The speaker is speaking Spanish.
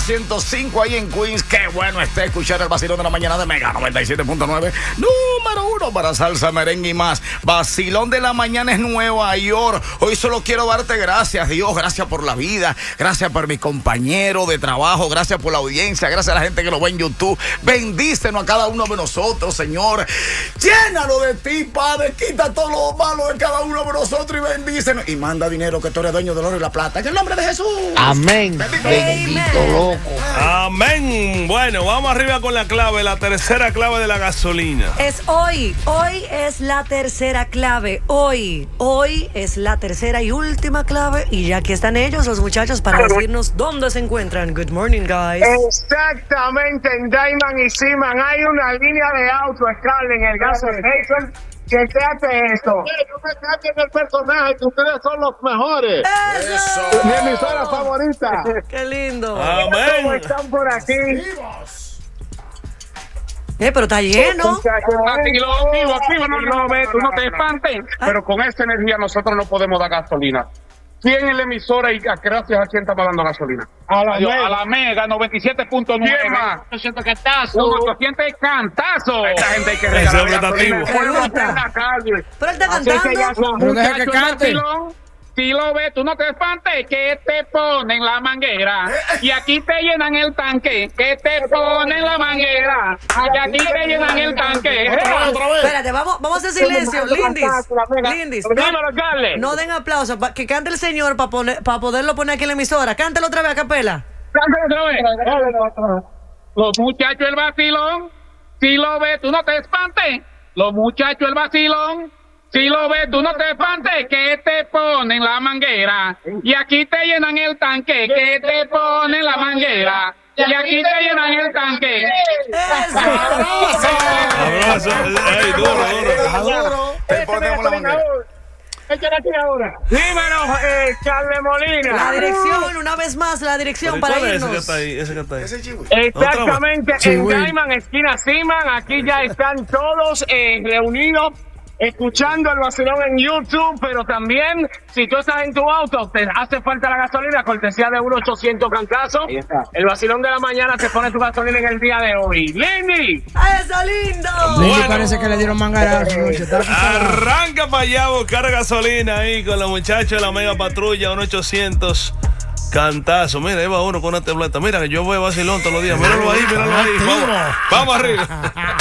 105 ahí en Queens. Qué bueno está escuchar el vacilón de la mañana de Mega 97.9. Número 1 para salsa, merengue y más. Vacilón de la mañana es Nueva York. Hoy solo quiero darte gracias, Dios. Gracias por la vida. Gracias por mi compañero de trabajo. Gracias por la audiencia. Gracias a la gente que lo ve en YouTube. Bendícenos a cada uno de nosotros, Señor. Llénalo de ti, Padre. Quita todo lo malo de cada uno de nosotros y bendícenos. Y manda dinero, que tú eres dueño del oro y la plata. En el nombre de Jesús. Amén. Bendito loco. Amén. Bueno, vamos arriba con la clave, la tercera clave de la gasolina. Es hoy. Hoy es la tercera clave. Hoy es la tercera y última clave. Y ya aquí están ellos, los muchachos, para decirnos dónde se encuentran. Good morning, guys. Exactamente, en Diamond y Seaman hay una línea de auto, Scarlett, en el gas station. Chequéate esto. No me cambien el personaje, que ustedes son los mejores. ¡Eso! Mi emisora favorita. ¡Qué lindo! Amén. ¿Cómo están por aquí? Pero está lleno. Activo, tú no te espantes. Pero con esta energía nosotros no podemos dar gasolina. ¿Quién es la emisora y gracias a quién estamos dando gasolina? A la Mega 97.9. ¿Quién más? 800 cantazo. 800 cantazo. Esta gente hay que Ese regalar hombre está gasolina. activo. Vuelvo a hacer la calle. Pero él está Así es que ya cantando. son Pero deja que muchachos cante. vacilón. Si lo ves, tú no te espantes, que te ponen la manguera. Y aquí te llenan el tanque, que te ponen la manguera. Y aquí te llenan el tanque. Espérate, vamos a hacer silencio. Lindis. Dímelo, Carles. No den aplausos. Que cante el señor para poderlo poner aquí en la emisora. Cántelo otra vez a capela. Cántalo otra vez. Los muchachos el vacilón, si lo ves, tú no te espantes. Los muchachos el vacilón, si lo ves, tú no te espantes, que te ponen la manguera. Y aquí te llenan el tanque, que te ponen la manguera. Y aquí te llenan el tanque. Abrazo. Ey, duro. Te ponemos la manguera. Échale aquí ahora. Dímelo, Charles Molina. La dirección, una vez más, la dirección para ¿Cuál es ese que irnos. está ahí? Ese que está ahí. Exactamente, en Chihuahua. Diamond, esquina Seaman. Aquí ya están todos reunidos, escuchando el vacilón en YouTube, pero también, si tú estás en tu auto, te hace falta la gasolina, cortesía de 1-800 cancazo. El vacilón de la mañana te pone tu gasolina en el día de hoy. ¡Lindy! ¡Eso, lindo! Lindy parece que le dieron mangarazo. Arranca para allá a buscar gasolina ahí con los muchachos de la Mega Patrulla, 1-800 cantazo. Mira, ahí va uno con una tableta. Mira, que yo voy a vacilón todos los días. Míralo ahí. Vamos arriba.